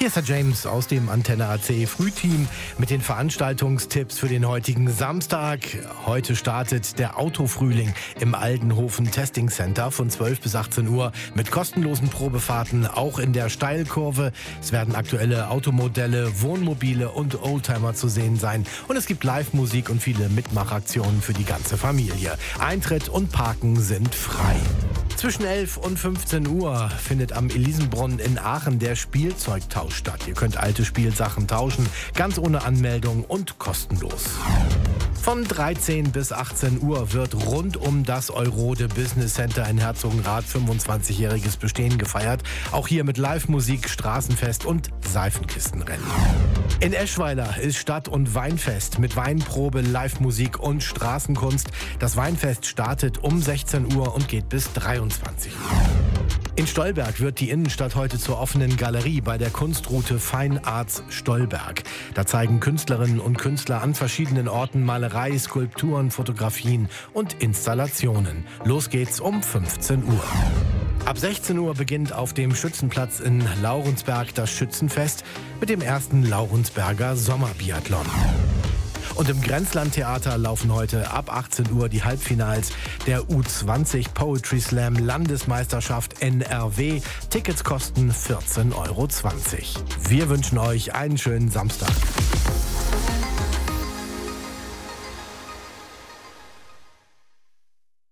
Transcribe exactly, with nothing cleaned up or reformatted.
Hier ist der James aus dem Antenne A C Frühteam mit den Veranstaltungstipps für den heutigen Samstag. Heute startet der Autofrühling im Aldenhofen Testing Center von zwölf bis achtzehn Uhr mit kostenlosen Probefahrten, auch in der Steilkurve. Es werden aktuelle Automodelle, Wohnmobile und Oldtimer zu sehen sein. Und es gibt Live-Musik und viele Mitmachaktionen für die ganze Familie. Eintritt und Parken sind frei. Zwischen elf und fünfzehn Uhr findet am Elisenbrunnen in Aachen der Spielzeugtausch statt. Ihr könnt alte Spielsachen tauschen, ganz ohne Anmeldung und kostenlos. Von dreizehn bis achtzehn Uhr wird rund um das Eurode Business Center in Herzogenrath fünfundzwanzigjähriges Bestehen gefeiert. Auch hier mit Live-Musik, Straßenfest und Seifenkistenrennen. In Eschweiler ist Stadt- und Weinfest mit Weinprobe, Live-Musik und Straßenkunst. Das Weinfest startet um sechzehn Uhr und geht bis dreiundzwanzig Uhr. In Stolberg wird die Innenstadt heute zur offenen Galerie bei der Kunstroute Fine Arts Stolberg. Da zeigen Künstlerinnen und Künstler an verschiedenen Orten Malerei, Skulpturen, Fotografien und Installationen. Los geht's um fünfzehn Uhr. Ab sechzehn Uhr beginnt auf dem Schützenplatz in Laurensberg das Schützenfest mit dem ersten Laurensberger Sommerbiathlon. Und im Grenzlandtheater laufen heute ab achtzehn Uhr die Halbfinals der U zwanzig Poetry Slam Landesmeisterschaft N R W. Tickets kosten vierzehn Euro zwanzig. Wir wünschen euch einen schönen Samstag.